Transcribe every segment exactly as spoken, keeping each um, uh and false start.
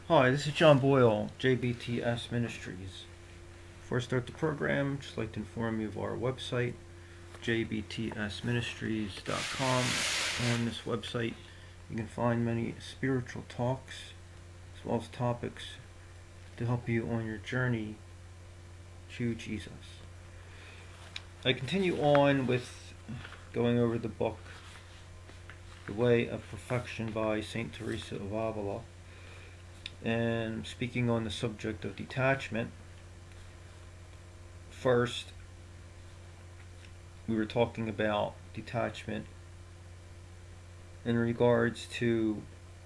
Hi, this is John Boyle, J B T S Ministries. Before I start the program, I'd just like to inform you of our website, j b t s ministries dot com. On this website, you can find many spiritual talks as well as topics to help you on your journey to Jesus. I continue on with going over the book, The Way of Perfection by Saint Teresa of Avila, and speaking on the subject of detachment. First, we were talking about detachment in regards to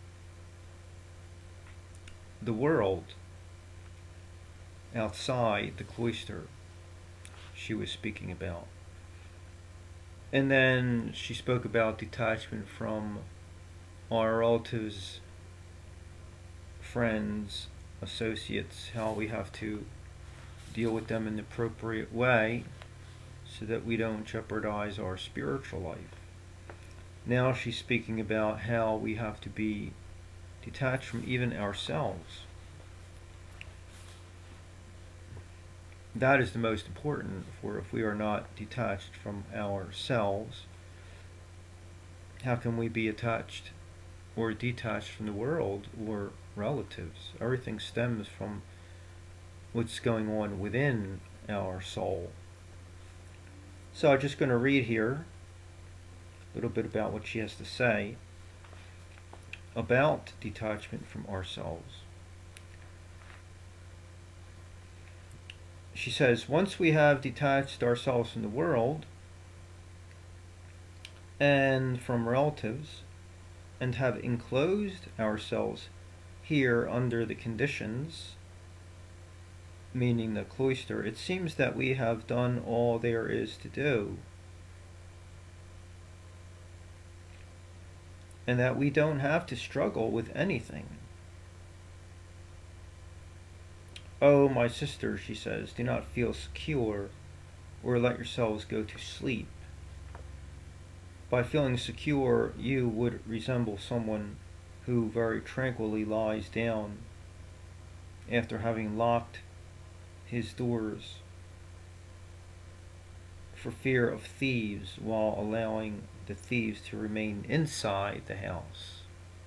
the world outside the cloister she was speaking about. And then she spoke about detachment from our relatives, friends, associates, how we have to deal with them in the appropriate way so that we don't jeopardize our spiritual life. Now she's speaking about how we have to be detached from even ourselves. That is the most important, for if we are not detached from ourselves, how can we be attached or detached from the world or relatives? Everything stems from what's going on within our soul. So I'm just going to read here a little bit about what she has to say about detachment from ourselves. She says, once we have detached ourselves from the world and from relatives and have enclosed ourselves here under the conditions, meaning the cloister, it seems that we have done all there is to do, and that we don't have to struggle with anything. Oh, my sister, she says, do not feel secure or let yourselves go to sleep. By feeling secure, you would resemble someone who very tranquilly lies down after having locked his doors for fear of thieves, while allowing the thieves to remain inside the house.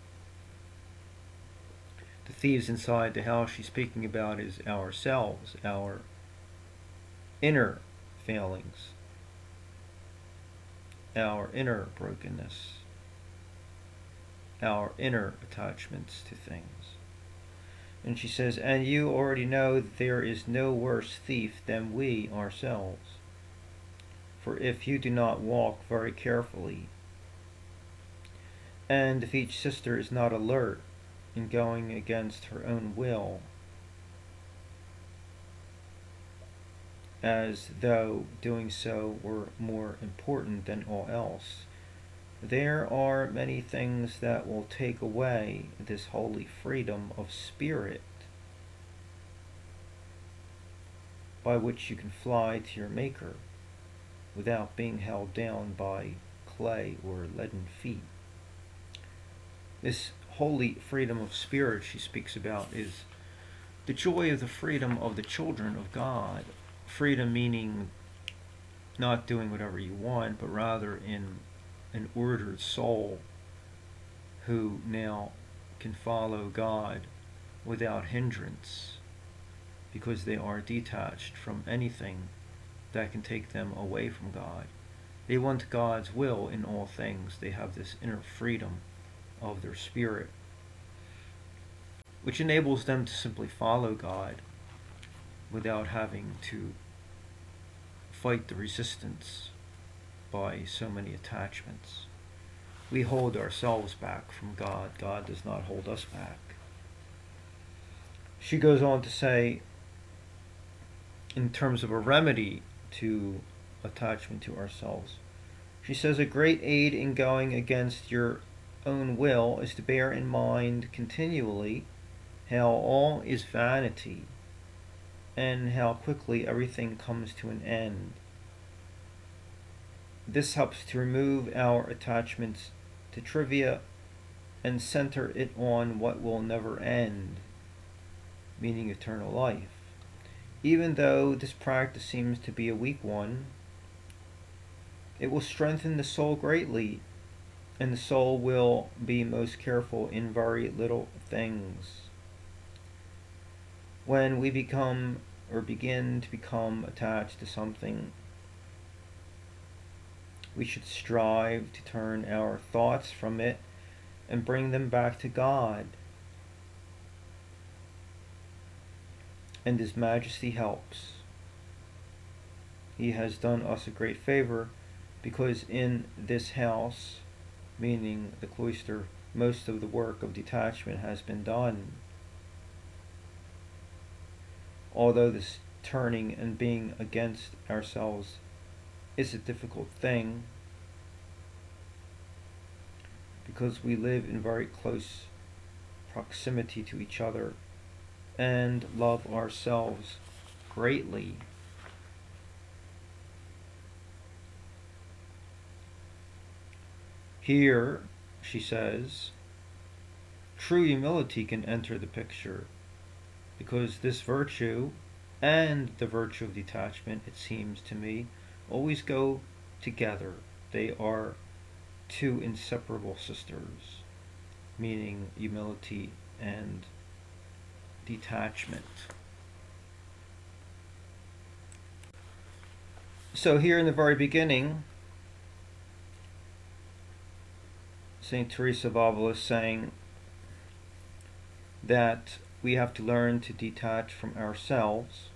The thieves inside the house she's speaking about is ourselves, our inner failings, our inner brokenness, our inner attachments to things. And she says, and you already know that there is no worse thief than we ourselves. For if you do not walk very carefully, and if each sister is not alert in going against her own will, as though doing so were more important than all else, there are many things that will take away this holy freedom of spirit by which you can fly to your Maker without being held down by clay or leaden feet. This holy freedom of spirit she speaks about is the joy of the freedom of the children of God. Freedom meaning not doing whatever you want, but rather in an ordered soul who now can follow God without hindrance, because they are detached from anything that can take them away from God. They want God's will in all things. They have this inner freedom of their spirit, which enables them to simply follow God without having to fight the resistance by so many attachments. We hold ourselves back from God. God does not hold us back. She goes on to say, in terms of a remedy to attachment to ourselves, she says, a great aid in going against your own will is to bear in mind continually how all is vanity and how quickly everything comes to an end. This helps to remove our attachments to trivia and center it on what will never end, meaning eternal life. Even though this practice seems to be a weak one, it will strengthen the soul greatly, and the soul will be most careful in very little things. When we become or begin to become attached to something, we should strive to turn our thoughts from it and bring them back to God. And His Majesty helps. He has done us a great favor, because in this house, meaning the cloister, most of the work of detachment has been done. Although this turning and being against ourselves is a difficult thing, because we live in very close proximity to each other and love ourselves greatly. Here, she says, true humility can enter the picture, because this virtue and the virtue of detachment, it seems to me, always go together. They are two inseparable sisters, meaning humility and detachment. So here in the very beginning, Saint Teresa of Avila is saying that we have to learn to detach from ourselves,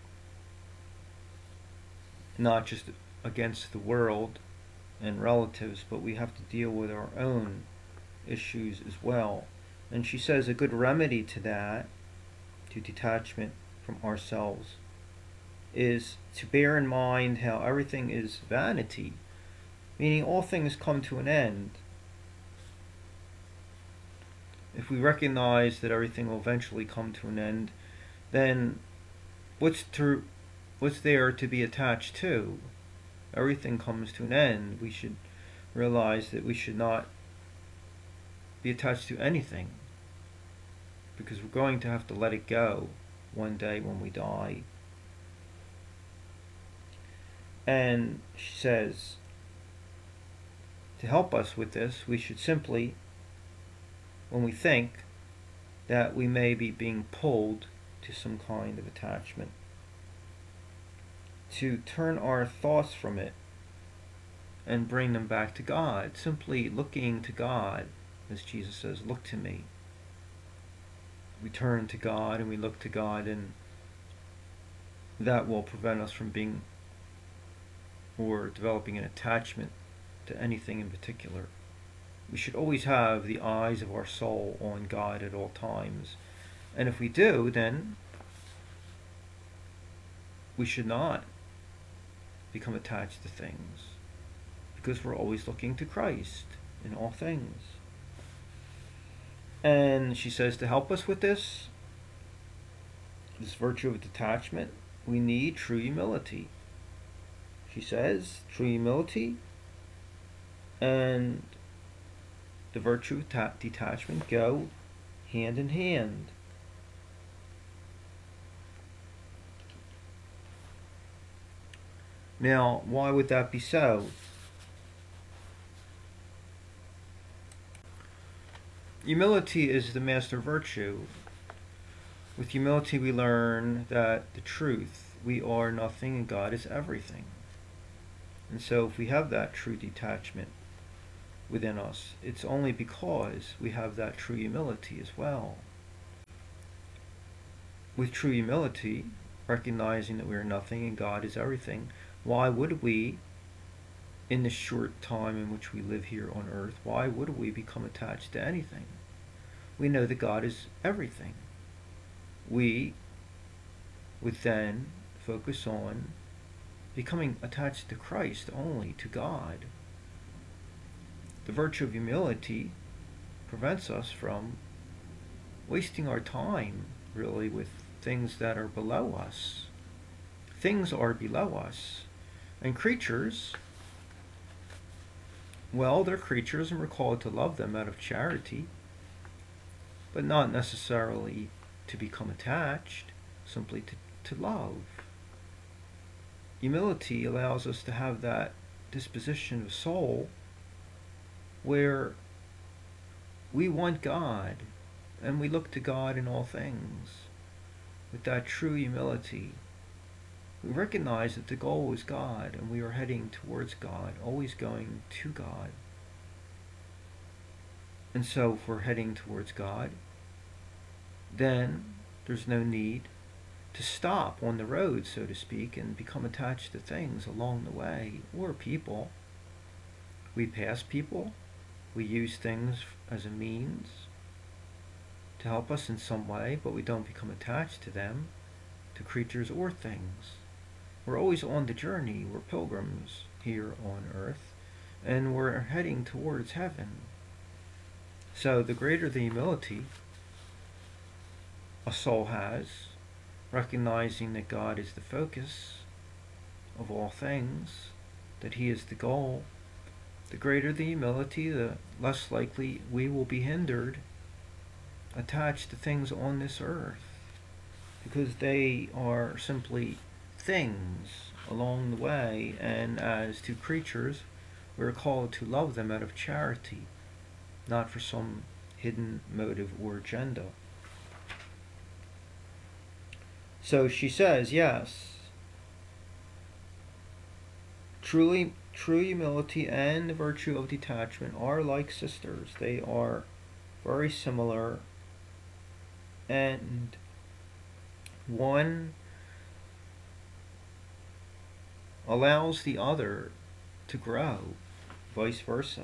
not just against the world and relatives, but we have to deal with our own issues as well. And she says a good remedy to that, to detachment from ourselves, is to bear in mind how everything is vanity, meaning all things come to an end. If we recognize that everything will eventually come to an end, then what's to, what's there to be attached to? Everything comes to an end. We should realize that we should not be attached to anything, because we're going to have to let it go one day when we die. And she says, to help us with this, we should simply, when we think that we may be being pulled to some kind of attachment, to turn our thoughts from it and bring them back to God, simply looking to God, as Jesus says, look to me. We turn to God and we look to God, and that will prevent us from being or developing an attachment to anything in particular. We should always have the eyes of our soul on God at all times. And if we do, then we should not become attached to things, because we're always looking to Christ in all things. And she says to help us with this, this virtue of detachment, we need true humility. She says true humility and the virtue of ta- detachment go hand in hand. Now, why would that be so? Humility is the master virtue. With humility we learn that the truth, we are nothing and God is everything. And so if we have that true detachment within us, it's only because we have that true humility as well. With true humility, recognizing that we are nothing and God is everything, why would we, in the short time in which we live here on earth, why would we become attached to anything? We know that God is everything. We would then focus on becoming attached to Christ only, to God. The virtue of humility prevents us from wasting our time, really, with things that are below us. Things are below us. And creatures, well, they're creatures and we're called to love them out of charity, but not necessarily to become attached, simply to, to love. Humility allows us to have that disposition of soul where we want God and we look to God in all things. With that true humility, we recognize that the goal is God and we are heading towards God, always going to God. And so if we're heading towards God, then there's no need to stop on the road, so to speak, and become attached to things along the way or people. We pass people, we use things as a means to help us in some way, but we don't become attached to them, to creatures or things. We're always on the journey. We're pilgrims here on earth, and we're heading towards heaven. So the greater the humility a soul has, recognizing that God is the focus of all things, that He is the goal, the greater the humility, the less likely we will be hindered, attached to things on this earth, because they are simply things along the way, and as to creatures, we're called to love them out of charity, not for some hidden motive or agenda. So she says, yes, truly, true humility and the virtue of detachment are like sisters. They are very similar, and one allows the other to grow, vice versa.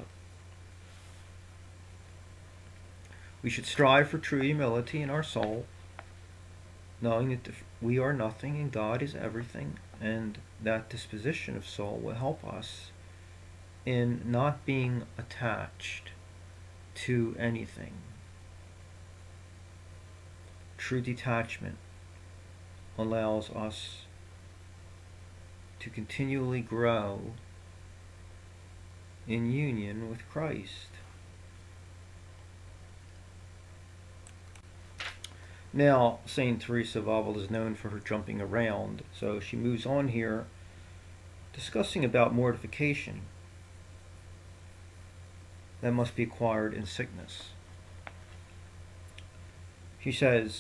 We should strive for true humility in our soul, knowing that we are nothing and God is everything, and that disposition of soul will help us in not being attached to anything. True detachment allows us to continually grow in union with Christ. Now, Saint Teresa of Avila is known for her jumping around, so she moves on here discussing about mortification that must be acquired in sickness. She says,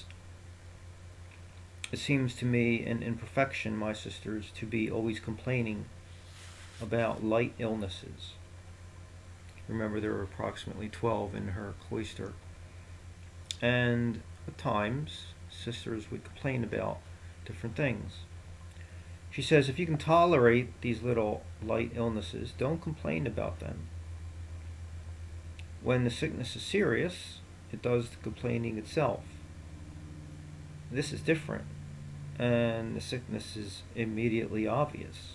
it seems to me an imperfection, my sisters, to be always complaining about light illnesses. Remember, there were approximately twelve in her cloister, and at times sisters would complain about different things. She says, if you can tolerate these little light illnesses, don't complain about them. When the sickness is serious, it does the complaining itself. This is different, and the sickness is immediately obvious.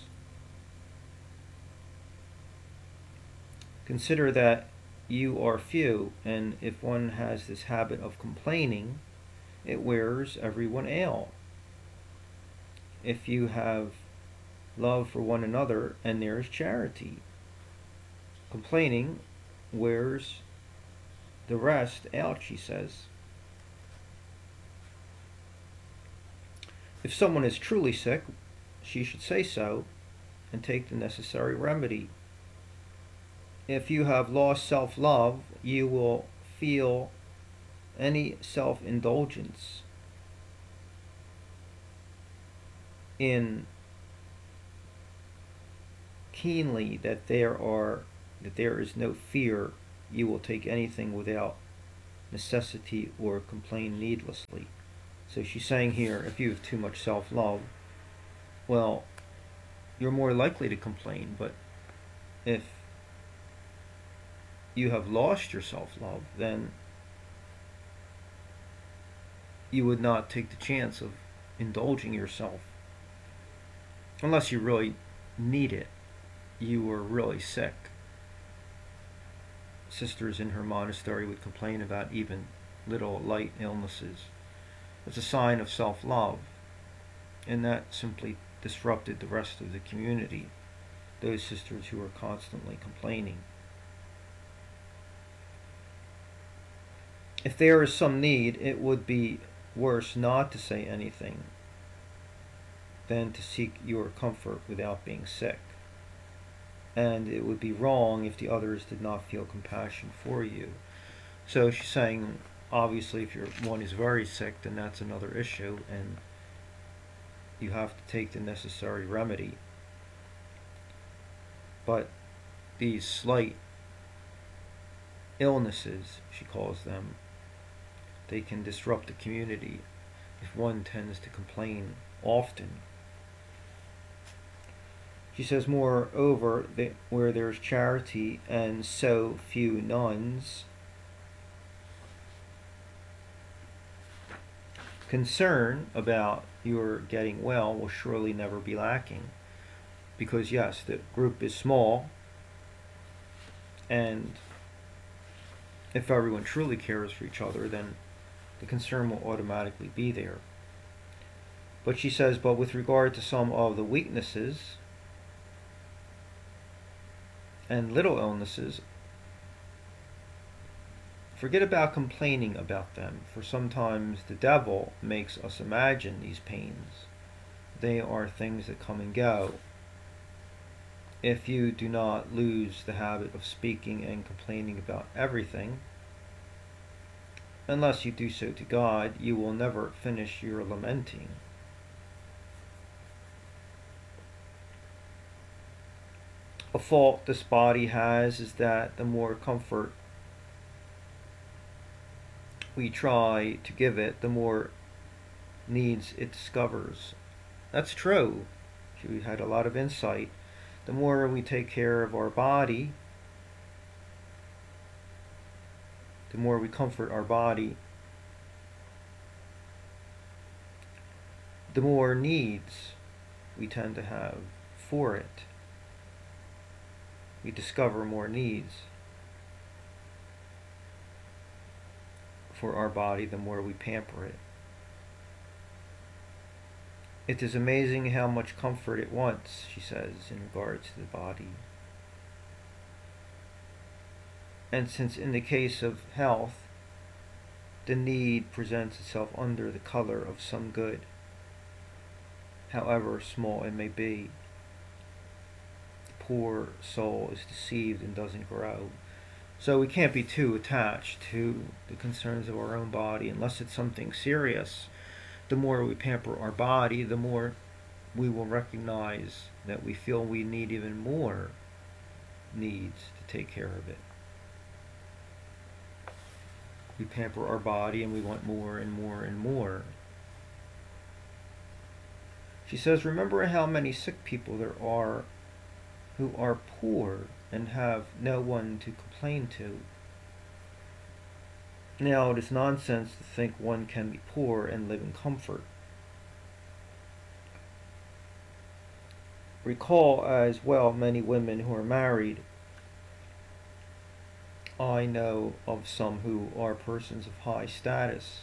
Consider that you are few, and if one has this habit of complaining, it wears everyone out. If you have love for one another, and there is charity, complaining wears the rest out, she says. If someone is truly sick, she should say so and take the necessary remedy. If you have lost self-love, you will feel any self-indulgence in keenly that there are that there is no fear. You will take anything without necessity or complain needlessly. So she's saying here, if you have too much self-love, well, you're more likely to complain. But if you have lost your self-love, then you would not take the chance of indulging yourself unless you really need it. You were really sick. Sisters in her monastery would complain about even little light illnesses. It's a sign of self-love, and that simply disrupted the rest of the community, those sisters who were constantly complaining. If there is some need, it would be worse not to say anything than to seek your comfort without being sick. And it would be wrong if the others did not feel compassion for you. So she's saying, obviously, if your one is very sick, then that's another issue, and you have to take the necessary remedy. But these slight illnesses, she calls them, they can disrupt the community if one tends to complain often. She says, moreover, that where there's charity and so few nuns, concern about your getting well will surely never be lacking. Because yes, the group is small, and if everyone truly cares for each other, then the concern will automatically be there. But she says, but with regard to some of the weaknesses and little illnesses, forget about complaining about them, for sometimes the devil makes us imagine these pains. They are things that come and go. If you do not lose the habit of speaking and complaining about everything, unless you do so to God, you will never finish your lamenting. A fault this body has is that the more comfort we try to give it, the more needs it discovers. That's true. She had a lot of insight. The more we take care of our body, the more we comfort our body, the more needs we tend to have for it. We discover more needs for our body the more we pamper it. It is amazing how much comfort it wants, she says, in regards to the body. And since in the case of health, the need presents itself under the color of some good, however small it may be, the poor soul is deceived and doesn't grow. So we can't be too attached to the concerns of our own body unless it's something serious. The more we pamper our body, the more we will recognize that we feel we need even more needs to take care of it. We pamper our body and we want more and more and more. She says, remember how many sick people there are who are poor and have no one to complain to. Now, it is nonsense to think one can be poor and live in comfort. Recall as well many women who are married. I know of some who are persons of high status,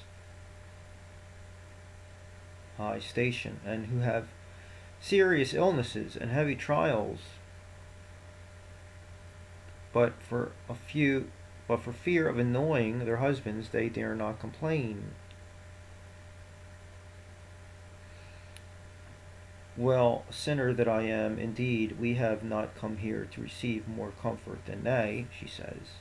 high station, and who have serious illnesses and heavy trials, but for a few But for fear of annoying their husbands, they dare not complain. Well, sinner that I am, indeed, we have not come here to receive more comfort than they, she says.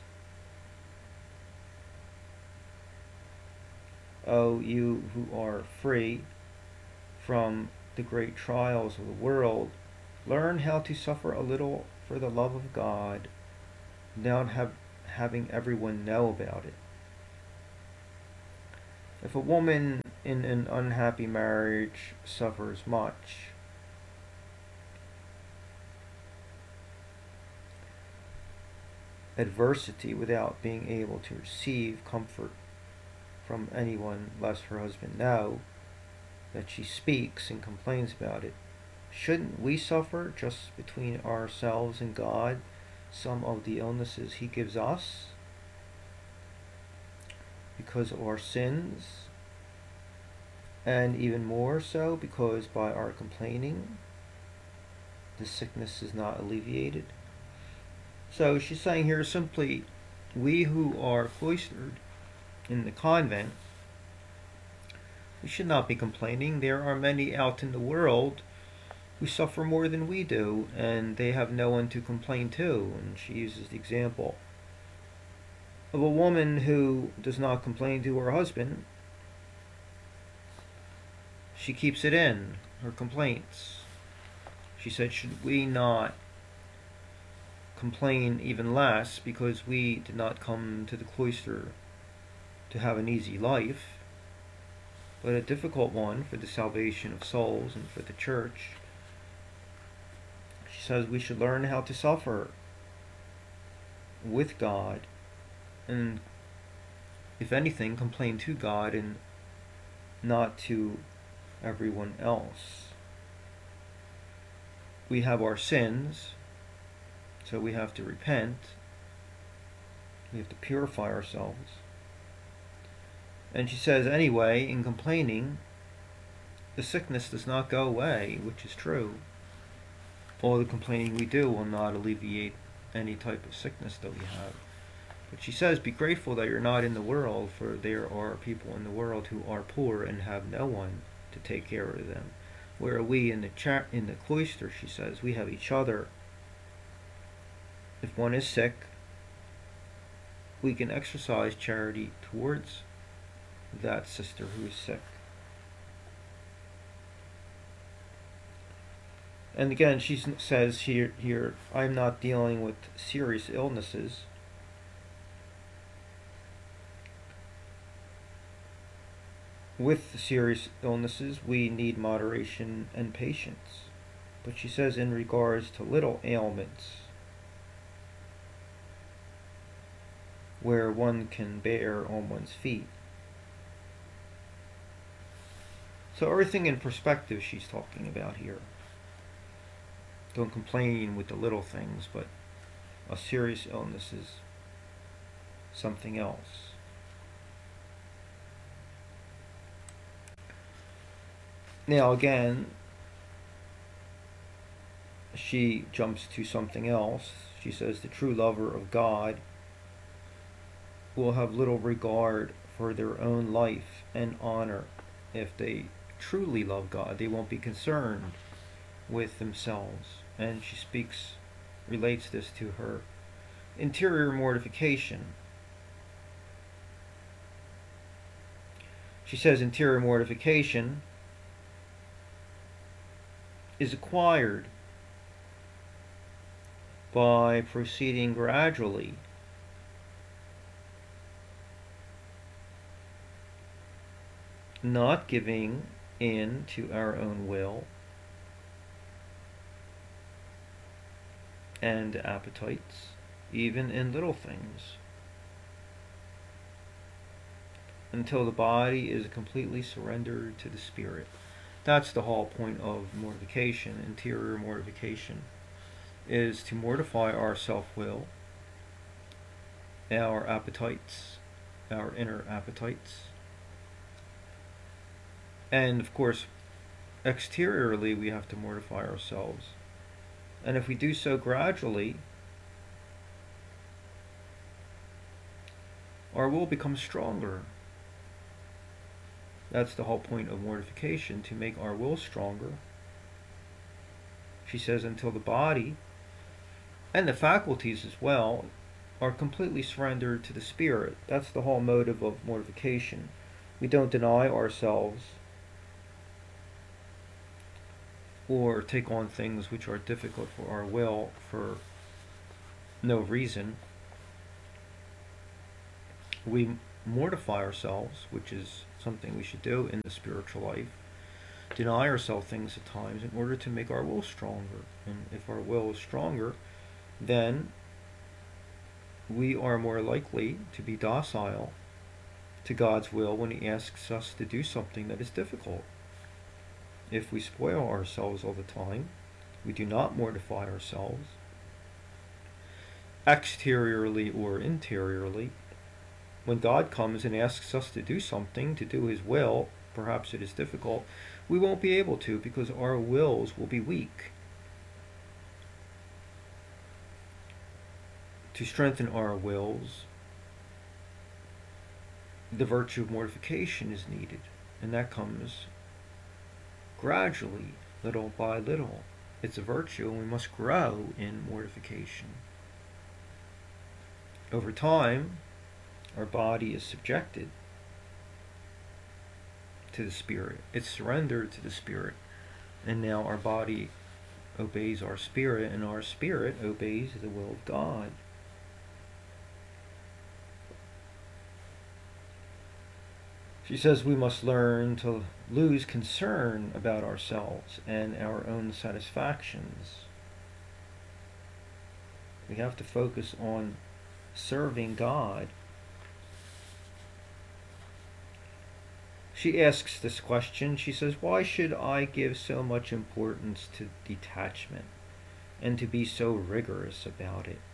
Oh, you who are free from the great trials of the world, learn how to suffer a little for the love of God, without have having everyone know about it. If a woman in an unhappy marriage suffers much, adversity without being able to receive comfort from anyone lest her husband know that she speaks and complains about it, shouldn't we suffer just between ourselves and God some of the illnesses he gives us because of our sins, and even more so because by our complaining the sickness is not alleviated? So she's saying here simply, we who are cloistered in the convent We should not be complaining. There are many out in the world who suffer more than we do, and they have no one to complain to. And she uses the example of a woman who does not complain to her husband. She keeps it in, her complaints. She said, should we not complain even less, because we did not come to the cloister to have an easy life, but a difficult one for the salvation of souls and for the church. She says we should learn how to suffer with God, and if anything, complain to God and not to everyone else. We have our sins, so we have to repent. We have to purify ourselves. And she says, anyway, in complaining, the sickness does not go away, which is true. All the complaining we do will not alleviate any type of sickness that we have. But she says, be grateful that you're not in the world, for there are people in the world who are poor and have no one to take care of them. Where we in the cha- in the cloister, she says, we have each other. If one is sick, we can exercise charity towards that sister who is sick. And again, she says here, here, I'm not dealing with serious illnesses. With serious illnesses, we need moderation and patience. But she says in regards to little ailments, where one can bear on one's feet. So everything in perspective she's talking about here. Don't complain with the little things, but a serious illness is something else. Now again, she jumps to something else. She says the true lover of God will have little regard for their own life and honor. If they truly love God, they won't be concerned with themselves. And she speaks, relates this to her interior mortification. She says interior mortification is acquired by proceeding gradually not giving in to our own will and appetites, even in little things, until the body is completely surrendered to the spirit. That's the whole point of mortification, interior mortification, is to mortify our self-will, our appetites, our inner appetites. And of course, exteriorly we have to mortify ourselves. And if we do so gradually, our will becomes stronger. That's the whole point of mortification, to make our will stronger. She says until the body and the faculties as well are completely surrendered to the spirit. That's the whole motive of mortification. We don't deny ourselves or take on things which are difficult for our will for no reason. We mortify ourselves, which is something we should do in the spiritual life. Deny ourselves things at times in order to make our will stronger. And if our will is stronger, then we are more likely to be docile to God's will when He asks us to do something that is difficult. If we spoil ourselves all the time, we do not mortify ourselves, exteriorly or interiorly, when God comes and asks us to do something, to do His will, perhaps it is difficult, we won't be able to, because our wills will be weak. To strengthen our wills, the virtue of mortification is needed. And that comes gradually, little by little. It's a virtue, and we must grow in mortification. Over time, our body is subjected to the Spirit. It's surrendered to the Spirit. And now our body obeys our spirit, and our spirit obeys the will of God. She says we must learn to lose concern about ourselves and our own satisfactions. We have to focus on serving God. She asks this question. She says, why should I give so much importance to detachment and to be so rigorous about it?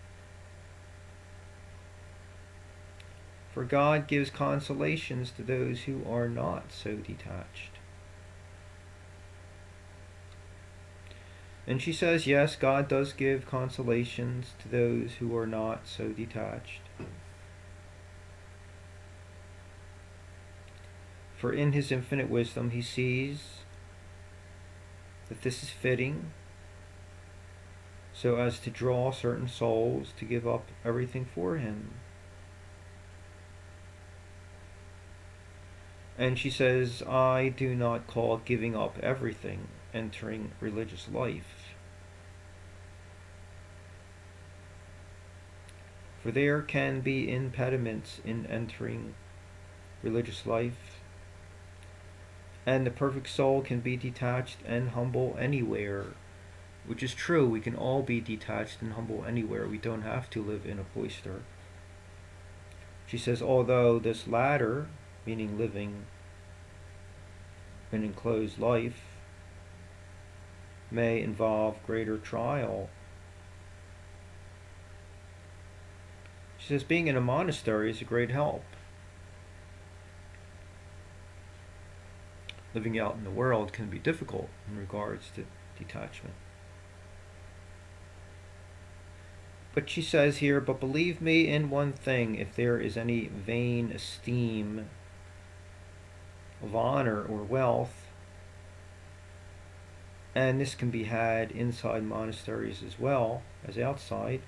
For God gives consolations to those who are not so detached. And she says, yes, God does give consolations to those who are not so detached. For in his infinite wisdom he sees that this is fitting, so as to draw certain souls to give up everything for him. And she says, I do not call giving up everything entering religious life. For there can be impediments in entering religious life, and the perfect soul can be detached and humble anywhere, which is true. We can all be detached and humble anywhere. We don't have to live in a cloister. She says, although this latter, meaning living an enclosed life, may involve greater trial. She says, being in a monastery is a great help. Living out in the world can be difficult in regards to detachment. But she says here, but believe me in one thing, if there is any vain esteem of honor or wealth, and this can be had inside monasteries as well as outside,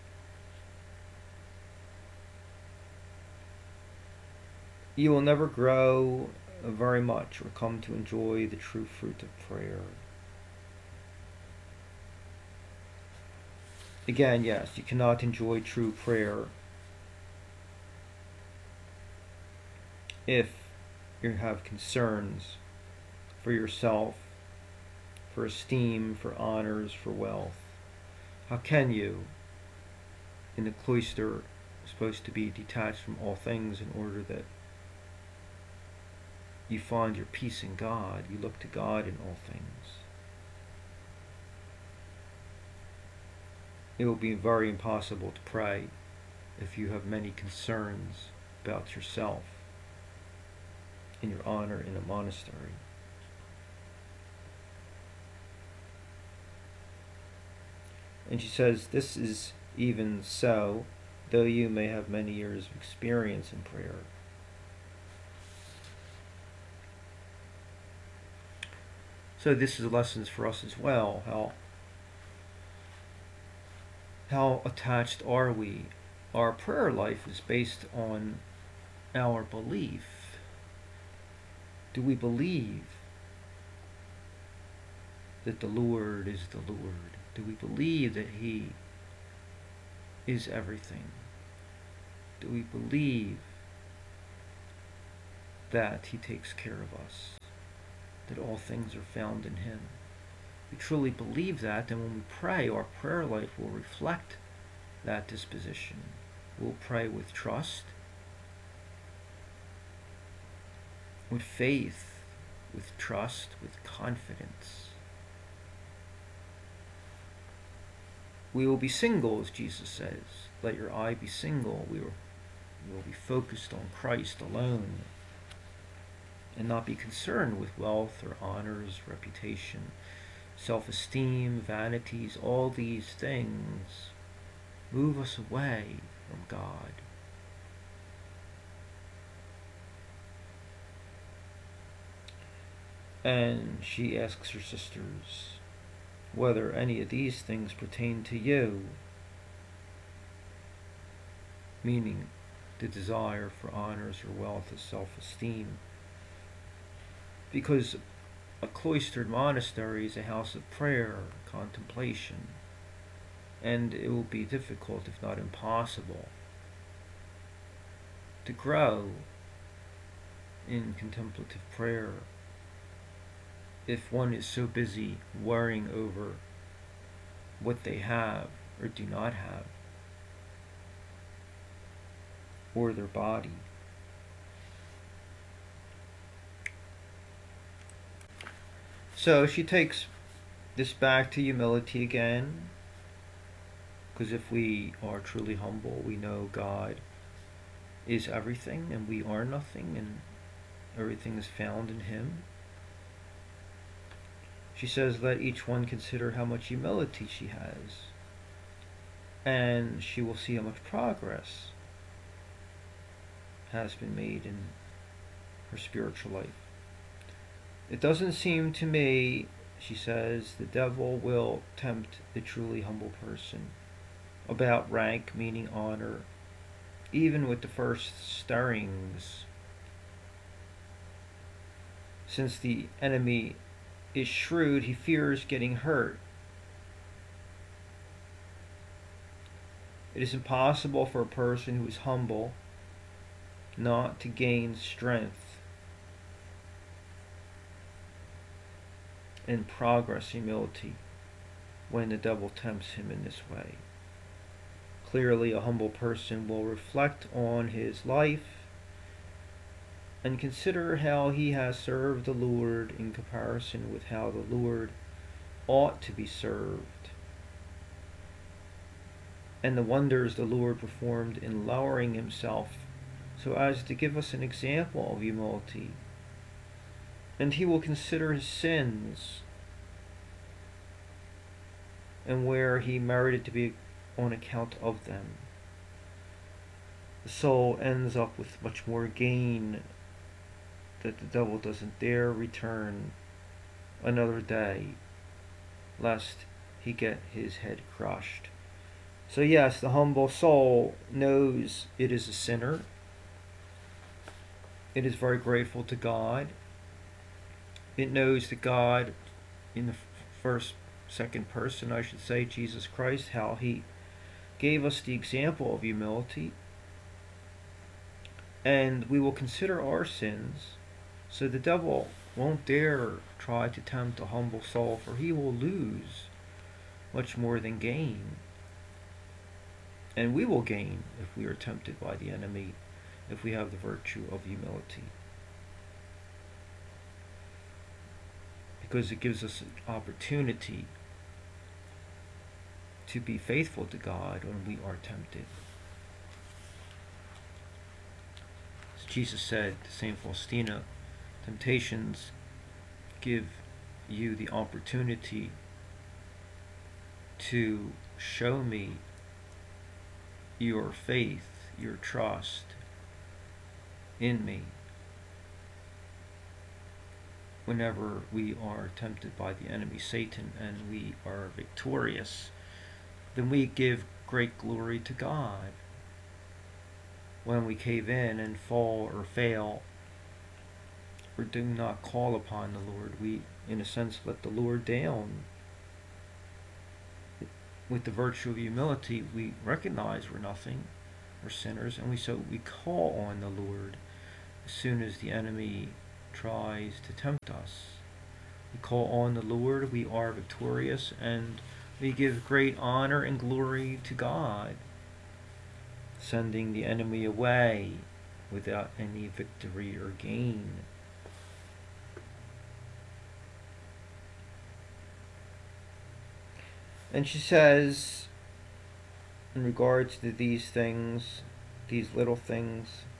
you will never grow very much or come to enjoy the true fruit of prayer. Again, yes, you cannot enjoy true prayer if you have concerns for yourself, for esteem, for honors, for wealth. How can you, in the cloister, supposed to be detached from all things in order that you find your peace in God, you look to God in all things? It will be very impossible to pray if you have many concerns about yourself and your honor in a monastery. And she says, this is even so, though you may have many years of experience in prayer. So this is lessons for us as well. How how attached are we? Our prayer life is based on our belief. Do we believe that the Lord is the Lord? Do we believe that He is everything? Do we believe that He takes care of us? That all things are found in Him? We truly believe that, then when we pray, our prayer life will reflect that disposition. We'll pray with trust, with faith, with trust, with confidence. We will be single, as Jesus says. Let your eye be single. We will, we will be focused on Christ alone and not be concerned with wealth or honors, reputation, self-esteem, vanities. All these things move us away from God. And she asks her sisters whether any of these things pertain to you, meaning the desire for honors or wealth or self-esteem. Because a cloistered monastery is a house of prayer, contemplation, and it will be difficult, if not impossible, to grow in contemplative prayer if one is so busy worrying over what they have or do not have, or their body. So she takes this back to humility again, because if we are truly humble, we know God is everything and we are nothing, and everything is found in Him. She says, let each one consider how much humility she has, and she will see how much progress has been made in her spiritual life. It doesn't seem to me, she says, the devil will tempt the truly humble person about rank, meaning honor, even with the first stirrings, since the enemy is shrewd, he fears getting hurt. It is impossible for a person who is humble not to gain strength and progress, humility, when the devil tempts him in this way. Clearly, a humble person will reflect on his life and consider how he has served the Lord in comparison with how the Lord ought to be served, and the wonders the Lord performed in lowering himself so as to give us an example of humility. And he will consider his sins and where he merited to be on account of them. The soul ends up with much more gain, that the devil doesn't dare return another day, lest he get his head crushed. So yes, the humble soul knows it is a sinner. It is very grateful to God. It knows that God, in the first, second person, I should say, Jesus Christ, how He gave us the example of humility. And we will consider our sins, so the devil won't dare try to tempt a humble soul, for he will lose much more than gain. And we will gain if we are tempted by the enemy, if we have the virtue of humility. Because it gives us an opportunity to be faithful to God when we are tempted. As Jesus said to Saint Faustina, temptations give you the opportunity to show me your faith, your trust in me. Whenever we are tempted by the enemy Satan and we are victorious, then we give great glory to God. When we cave in and fall or fail, or do not call upon the Lord, we, in a sense, let the Lord down. With the virtue of humility, we recognize we're nothing, we're sinners, and we so we call on the Lord as soon as the enemy tries to tempt us. We call on the Lord, we are victorious, and we give great honor and glory to God, sending the enemy away without any victory or gain. And she says, in regards to these things, these little things,